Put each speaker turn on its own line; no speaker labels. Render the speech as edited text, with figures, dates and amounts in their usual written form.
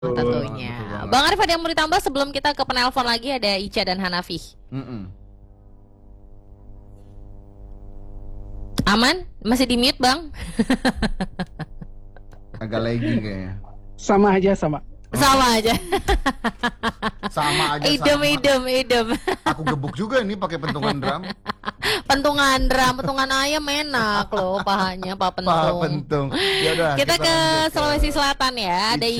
tentunya.
betul banget.
Bang Arif ada yang mau ditambah sebelum kita ke penelpon lagi, ada Ica dan Hanafi. Aman? Masih di mute Bang?
Agak lagi kayaknya.
Sama aja sama.
Sama aja.
Sama aja.
Idem.
Aku gebuk juga nih pakai pentungan drum.
Pentungan ayam enak loh pahanya, Pak
Pak
Pentung.
pentung. Yaudah,
Kita ke
lanjut
Sulawesi Selatan ya. Ada